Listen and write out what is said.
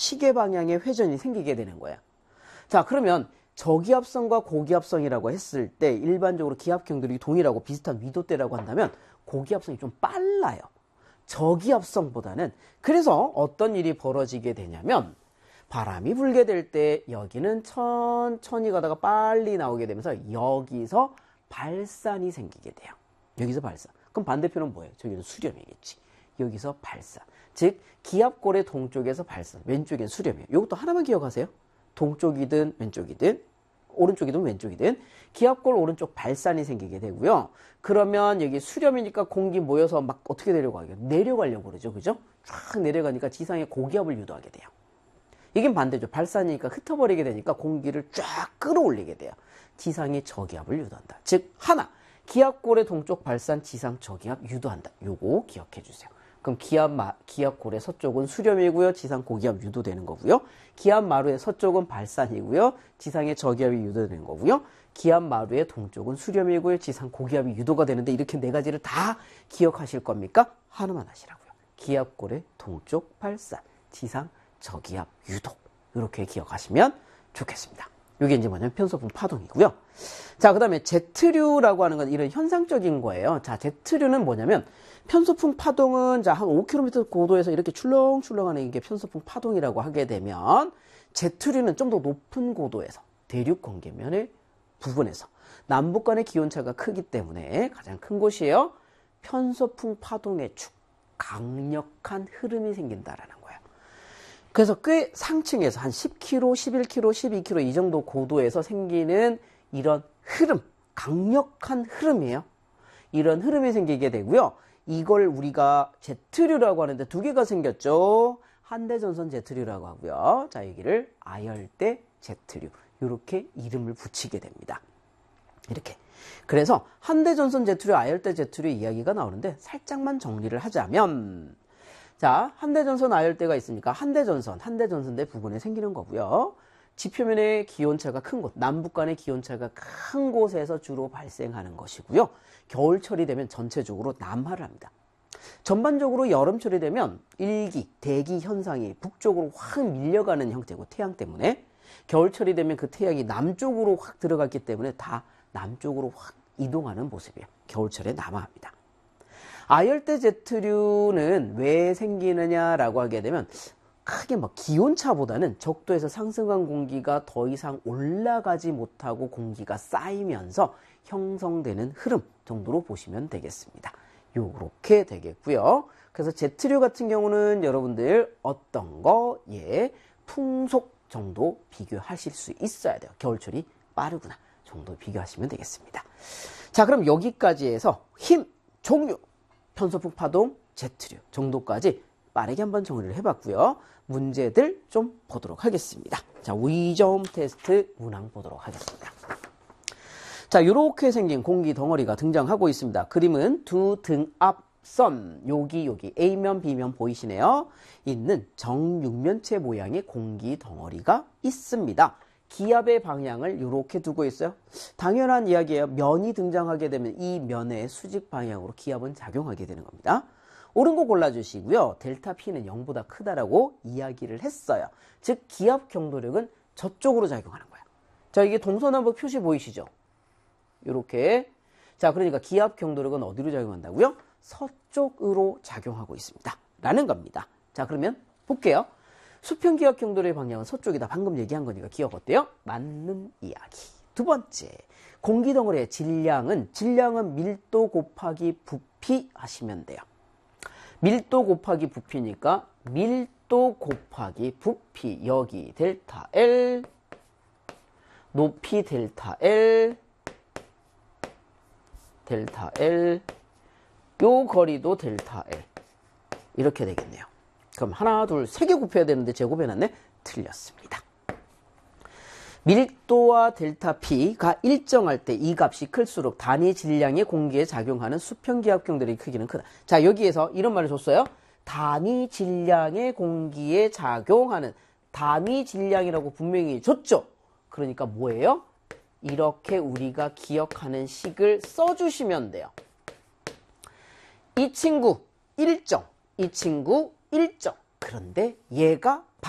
시계 방향의 회전이 생기게 되는 거예요. 자, 그러면 저기압성과 고기압성이라고 했을 때 일반적으로 기압 경도력이 동일하고 비슷한 위도대라고 한다면 고기압성이 좀 빨라요. 저기압성보다는. 그래서 어떤 일이 벌어지게 되냐면 바람이 불게 될 때 여기는 천천히 가다가 빨리 나오게 되면서 여기서 발산이 생기게 돼요. 여기서 발산. 그럼 반대표는 뭐예요? 저기는 수렴이겠지. 여기서 발산. 즉 기압골의 동쪽에서 발산, 왼쪽엔 수렴이에요. 이것도 하나만 기억하세요. 동쪽이든 왼쪽이든 오른쪽이든 왼쪽이든 기압골 오른쪽 발산이 생기게 되고요. 그러면 여기 수렴이니까 공기 모여서 막 어떻게 내려가요? 내려가려고 그러죠. 그죠? 쫙 내려가니까 지상에 고기압을 유도하게 돼요. 이게 반대죠. 발산이니까 흩어버리게 되니까 공기를 쫙 끌어올리게 돼요. 지상에 저기압을 유도한다. 즉 하나, 기압골의 동쪽 발산, 지상 저기압 유도한다. 요거 기억해 주세요. 그럼 기압골의 서쪽은 수렴이고요. 지상 고기압 유도되는 거고요. 기압마루의 서쪽은 발산이고요. 지상의 저기압이 유도되는 거고요. 기압마루의 동쪽은 수렴이고요. 지상 고기압이 유도가 되는데 이렇게 네 가지를 다 기억하실 겁니까? 하나만 하시라고요. 기압골의 동쪽 발산, 지상 저기압 유도. 이렇게 기억하시면 좋겠습니다. 이게 이제 뭐냐면 편소풍 파동이고요. 자, 그 다음에 제트류라고 하는 건 이런 현상적인 거예요. 자, 제트류는 뭐냐면 편소풍 파동은 자, 한 5km 고도에서 이렇게 출렁출렁하는 게 편소풍 파동이라고 하게 되면 제트류는 좀 더 높은 고도에서 대륙 공계면의 부분에서 남북 간의 기온차가 크기 때문에 가장 큰 곳이에요. 편소풍 파동의 축, 강력한 흐름이 생긴다라는 거예요. 그래서 꽤 상층에서 한 10km, 11km, 12km 이 정도 고도에서 생기는 이런 흐름, 강력한 흐름이에요. 이런 흐름이 생기게 되고요. 이걸 우리가 제트류라고 하는데 두 개가 생겼죠. 한대전선 제트류라고 하고요. 자, 여기를 아열대 제트류. 이렇게 이름을 붙이게 됩니다. 이렇게. 그래서 한대전선 제트류, 아열대 제트류 이야기가 나오는데 살짝만 정리를 하자면 자, 한대전선 아열대가 있으니까 한대전선대 부근에 생기는 거고요. 지표면의 기온차가 큰 곳, 남북 간의 기온차가 큰 곳에서 주로 발생하는 것이고요. 겨울철이 되면 전체적으로 남하를 합니다. 전반적으로 여름철이 되면 일기, 대기 현상이 북쪽으로 확 밀려가는 형태고 태양 때문에 겨울철이 되면 그 태양이 남쪽으로 확 들어갔기 때문에 다 남쪽으로 확 이동하는 모습이에요. 겨울철에 남하합니다. 아열대 제트류는 왜 생기느냐라고 하게 되면 크게 막 기온차보다는 적도에서 상승한 공기가 더 이상 올라가지 못하고 공기가 쌓이면서 형성되는 흐름 정도로 보시면 되겠습니다. 요렇게 되겠고요. 그래서 제트류 같은 경우는 여러분들 어떤 거? 예, 풍속 정도 비교하실 수 있어야 돼요. 겨울철이 빠르구나 정도 비교하시면 되겠습니다. 자, 그럼 여기까지 해서 힘, 종류, 편소풍 파동, 제트류 정도까지 빠르게 한번 정리를 해봤고요. 문제들 좀 보도록 하겠습니다. 자, 위점 테스트 문항 보도록 하겠습니다. 자, 이렇게 생긴 공기 덩어리가 등장하고 있습니다. 그림은 두 등압선, 여기 A면 B면 보이시네요. 있는 정육면체 모양의 공기 덩어리가 있습니다. 기압의 방향을 이렇게 두고 있어요. 당연한 이야기예요. 면이 등장하게 되면 이 면의 수직 방향으로 기압은 작용하게 되는 겁니다. 옳은 거 골라주시고요. 델타 P는 0보다 크다라고 이야기를 했어요. 즉 기압 경도력은 저쪽으로 작용하는 거예요. 자, 이게 동서남북 표시 보이시죠? 이렇게. 자, 그러니까 기압 경도력은 어디로 작용한다고요? 서쪽으로 작용하고 있습니다. 라는 겁니다. 자, 그러면 볼게요. 수평 기압 경도력의 방향은 서쪽이다. 방금 얘기한 거니까 기억 어때요? 맞는 이야기. 두 번째, 공기 덩어리의 질량은 밀도 곱하기 부피 하시면 돼요. 밀도 곱하기 부피니까 밀도 곱하기 부피, 여기 델타 L, 높이 델타 L, 요 거리도 델타 L. 이렇게 되겠네요. 그럼 하나, 둘, 세 개 곱해야 되는데 제곱해놨네? 틀렸습니다. 밀도와 델타 P가 일정할 때 이 값이 클수록 단위 질량의 공기에 작용하는 수평 기압 경도력의 크기는 크다. 자, 여기에서 이런 말을 줬어요. 단위 질량의 공기에 작용하는 단위 질량이라고 분명히 줬죠. 그러니까 뭐예요? 이렇게 우리가 기억하는 식을 써주시면 돼요. 이 친구 일정, 이 친구 일정. 그런데 얘가